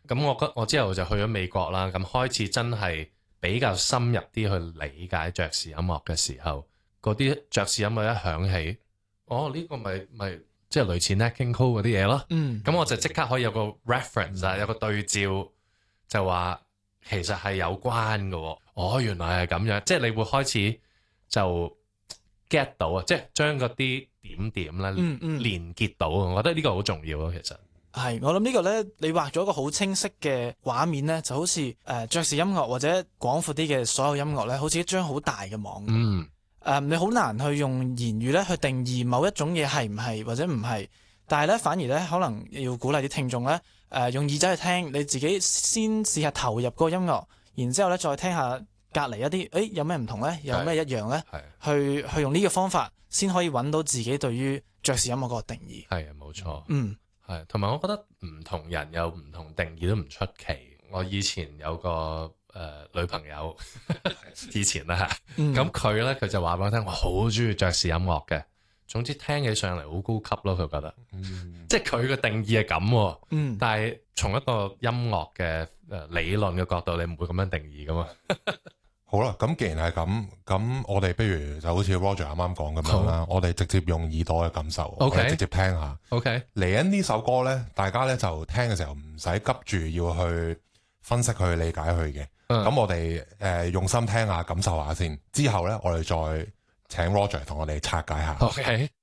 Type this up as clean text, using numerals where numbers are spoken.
咁我之後就去咗美國啦，咁開始真係比較深入啲去理解爵士音樂嘅時候，嗰啲爵士音樂一響起，呢個咪即係類似 Nat King Cole 嗰啲嘢咯。咁我就即刻可以有個 reference 啊，有個對照，就話其實係有關嘅。原來係咁樣，即係你會開始就 get 到啊，即係將嗰啲點點咧連結到。我覺得呢個好重要咯，其實。 係，我諗呢個呢，你畫咗一個好清晰嘅畫面呢，就好似爵士音樂或者廣闊啲嘅所有音樂呢，好似一張好大嘅網。你好難去用言語呢去定義某一種嘢係唔係或者唔係，但係呢，反而呢，可能要鼓勵啲聽眾呢，用耳仔去聽，你自己先試下投入嗰個音樂，然之後呢再聽下隔離一啲，有咩唔同呢？有咩一樣呢？去用呢個方法先可以揾到自己對於爵士音樂嗰個定義。 係啊，冇錯。係，同埋我覺得唔同人有唔同定義都唔出奇。我以前有個女朋友，以前啦嚇，咁佢咧佢就話俾我聽，我好中意爵士音樂嘅。總之聽起上嚟好高級咯，佢覺得，即係佢嘅定義係咁。但係從一個音樂嘅理論嘅角度，你唔會咁樣定義噶嘛。 好啦，咁既然係咁我哋不如就好似 Roger 啱啱講咁樣啦，我哋直接用耳朵嘅感受，我哋直接聽下。嚟緊呢首歌呢，大家呢就聽嘅時候唔使急住要去分析佢、理解佢嘅。咁我哋用心聽下、感受下先。之後呢，我哋再請 Roger 同我哋拆解下。